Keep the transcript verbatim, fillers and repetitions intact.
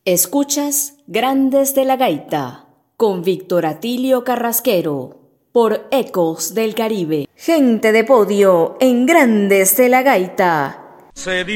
Escuchas Grandes de la Gaita con Víctor Atilio Carrasquero por Ecos del Caribe. Gente de podio en Grandes de la Gaita. Se